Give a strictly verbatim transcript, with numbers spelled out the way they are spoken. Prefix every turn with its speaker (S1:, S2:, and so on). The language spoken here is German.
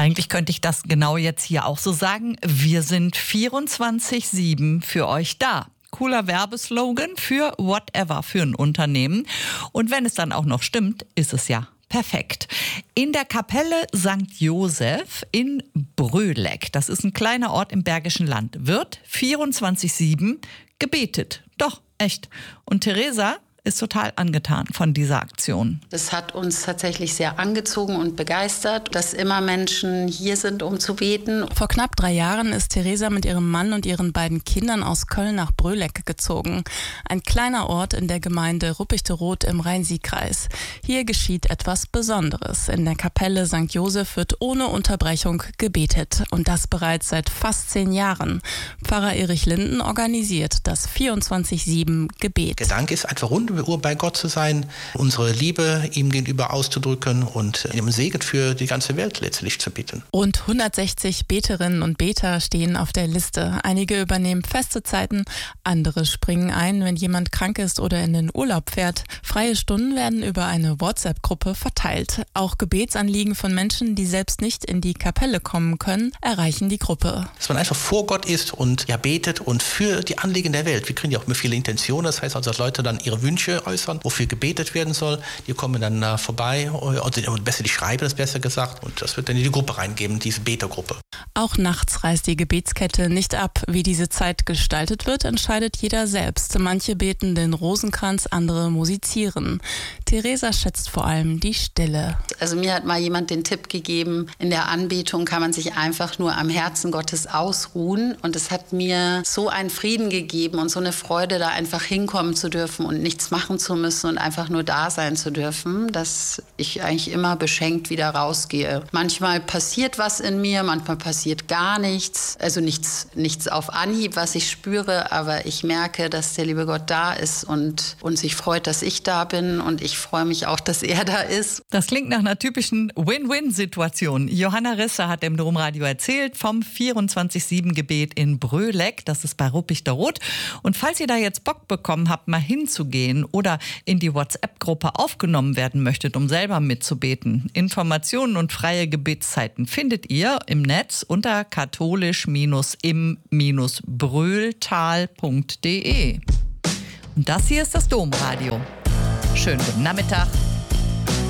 S1: Eigentlich könnte ich das genau jetzt hier auch so sagen. Wir sind vierundzwanzig sieben für euch da. Cooler Werbeslogan für whatever, für ein Unternehmen. Und wenn es dann auch noch stimmt, ist es ja perfekt. In der Kapelle Sankt Josef in Bröleck, das ist ein kleiner Ort im Bergischen Land, wird vierundzwanzig sieben gebetet. Doch, echt. Und Theresa ist total angetan von dieser Aktion.
S2: Das hat uns tatsächlich sehr angezogen und begeistert, dass immer Menschen hier sind, um zu beten.
S3: Vor knapp drei Jahren ist Theresa mit ihrem Mann und ihren beiden Kindern aus Köln nach Bröleck gezogen. Ein kleiner Ort in der Gemeinde Ruppichteroth im Rhein-Sieg-Kreis. Hier geschieht etwas Besonderes. In der Kapelle Sankt Josef wird ohne Unterbrechung gebetet. Und das bereits seit fast zehn Jahren. Pfarrer Erich Linden organisiert das vierundzwanzig sieben Gebet.
S4: Der Dank ist einfach rund Uhr bei Gott zu sein, unsere Liebe ihm gegenüber auszudrücken und ihm Segen für die ganze Welt letztlich zu bitten.
S3: Rund hundertsechzig Beterinnen und Beter stehen auf der Liste. Einige übernehmen feste Zeiten, andere springen ein, wenn jemand krank ist oder in den Urlaub fährt. Freie Stunden werden über eine WhatsApp-Gruppe verteilt. Auch Gebetsanliegen von Menschen, die selbst nicht in die Kapelle kommen können, erreichen die Gruppe.
S4: Dass man einfach vor Gott ist und ja betet und für die Anliegen der Welt. Wir kriegen ja auch immer viele Intentionen, das heißt also, dass Leute dann ihre Wünsche äußern, wofür gebetet werden soll. Die kommen dann uh, vorbei, oder besser die schreiben das besser gesagt, und das wird dann in die Gruppe reingeben, diese Betergruppe.
S3: Auch nachts reißt die Gebetskette nicht ab. Wie diese Zeit gestaltet wird, entscheidet jeder selbst. Manche beten den Rosenkranz, andere musizieren. Theresa schätzt vor allem die Stille.
S2: Also mir hat mal jemand den Tipp gegeben, in der Anbetung kann man sich einfach nur am Herzen Gottes ausruhen, und es hat mir so einen Frieden gegeben und so eine Freude, da einfach hinkommen zu dürfen und nichts machen zu müssen und einfach nur da sein zu dürfen, dass ich eigentlich immer beschenkt wieder rausgehe. Manchmal passiert was in mir, manchmal passiert gar nichts. Also nichts, nichts auf Anhieb, was ich spüre, aber ich merke, dass der liebe Gott da ist und, und sich freut, dass ich da bin, und ich freue mich auch, dass er da ist.
S1: Das klingt nach einer typischen Win-Win-Situation. Johanna Risse hat im Domradio erzählt vom vierundzwanzig sieben Gebet in Bröleck, das ist bei Ruppichteroth. Und falls ihr da jetzt Bock bekommen habt, mal hinzugehen oder in die WhatsApp-Gruppe aufgenommen werden möchtet, um selber mitzubeten, Informationen und freie Gebetszeiten findet ihr im Netz unter katholisch-im-bröhltal punkt de. Und das hier ist das Domradio. Schönen guten Nachmittag.